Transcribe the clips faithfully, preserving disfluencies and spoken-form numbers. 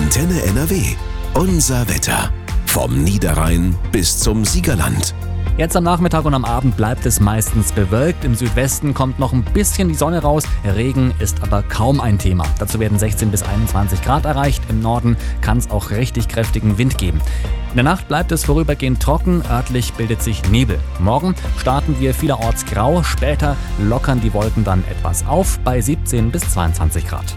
Antenne N R W. Unser Wetter. Vom Niederrhein bis zum Siegerland. Jetzt am Nachmittag und am Abend bleibt es meistens bewölkt. Im Südwesten kommt noch ein bisschen die Sonne raus. Regen ist aber kaum ein Thema. Dazu werden sechzehn bis einundzwanzig Grad erreicht. Im Norden kann es auch richtig kräftigen Wind geben. In der Nacht bleibt es vorübergehend trocken. Örtlich bildet sich Nebel. Morgen starten wir vielerorts grau. Später lockern die Wolken dann etwas auf bei siebzehn bis zweiundzwanzig Grad.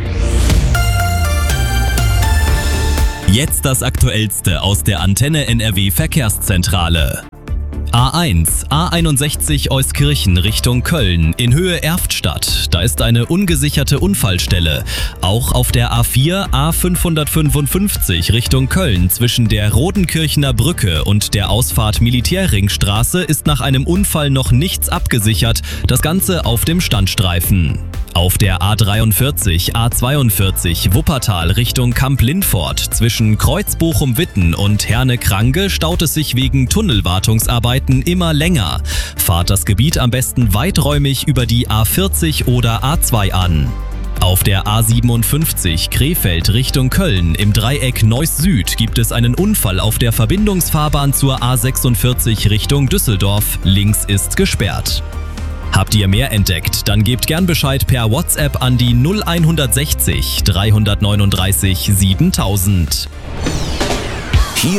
Jetzt das Aktuellste aus der Antenne N R W Verkehrszentrale. A eins, A einundsechzig Euskirchen Richtung Köln in Höhe Erftstadt. Da ist eine ungesicherte Unfallstelle. Auch auf der A vier, A fünfhundertfünfundfünfzig Richtung Köln zwischen der Rodenkirchener Brücke und der Ausfahrt Militärringstraße ist nach einem Unfall noch nichts abgesichert. Das Ganze auf dem Standstreifen. Auf der A dreiundvierzig, A zweiundvierzig Wuppertal Richtung Kamp-Lindfort zwischen Kreuzbochum-Witten und Herne-Krange staut es sich wegen Tunnelwartungsarbeiten immer länger. Fahrt das Gebiet am besten weiträumig über die A vierzig oder A zwei an. Auf der A siebenundfünfzig Krefeld Richtung Köln im Dreieck Neuss Süd gibt es einen Unfall auf der Verbindungsfahrbahn zur A sechsundvierzig Richtung Düsseldorf. Links ist gesperrt. Habt ihr mehr entdeckt? Dann gebt gern Bescheid per WhatsApp an die null eins sechzig dreihundertneununddreißig siebentausend.